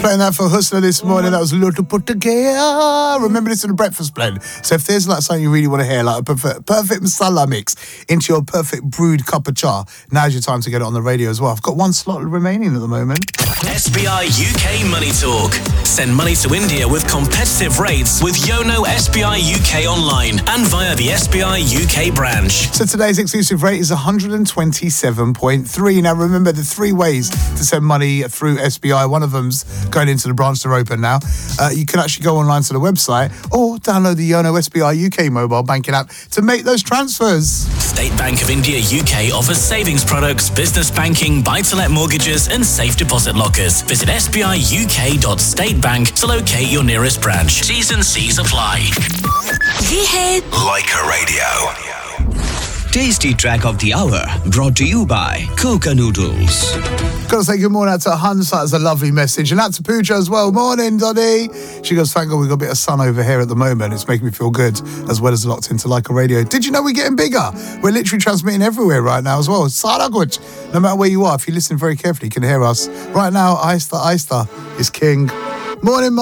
Playing that for Hustler this morning. That was Little Portuguesa. Remember this in the breakfast blend. So if there's like something you really want to hear, like a perfect masala mix into your perfect brewed cup of cha, now's your time to get it on the radio as well. I've got one slot remaining at the moment. SBI UK Money Talk. Send money to India with competitive rates with Yono SBI UK online and via the SBI UK branch. So today's exclusive rate is 127.3. Now remember the 3 ways to send money through SBI. One of them's going into the branch. They're open now. You can actually go online to the website or download the Yono SBI UK mobile banking app to make those transfers. State Bank of India UK offers savings products, business banking, buy-to-let mortgages and safe deposit lockers. Visit sbiuk.statebank to locate your nearest branch. T's and C's apply. ये है Leica Radio. Tasty track of the hour brought to you by Coca Noodles. Got to say good morning out to Hans. That's a lovely message. And out to Pooja as well. Morning, Doddy. She goes, thank God we've got a bit of sun over here at the moment. It's making me feel good, as well as locked into Leica Radio. Did you know we're getting bigger? We're literally transmitting everywhere right now as well. Saraguch. No matter where you are, if you listen very carefully, you can hear us. Right now, Aista is king. Morning,